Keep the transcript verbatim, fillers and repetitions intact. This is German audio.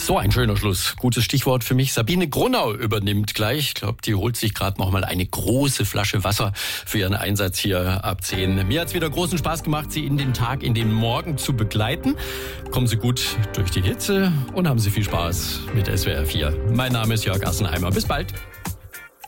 So ein schöner Schluss. Gutes Stichwort für mich. Sabine Gronau übernimmt gleich. Ich glaube, die holt sich gerade noch mal eine große Flasche Wasser für ihren Einsatz hier ab zehn. Mir hat's wieder großen Spaß gemacht, Sie in den Tag, in den Morgen zu begleiten. Kommen Sie gut durch die Hitze und haben Sie viel Spaß mit S W R vier. Mein Name ist Jörg Assenheimer. Bis bald.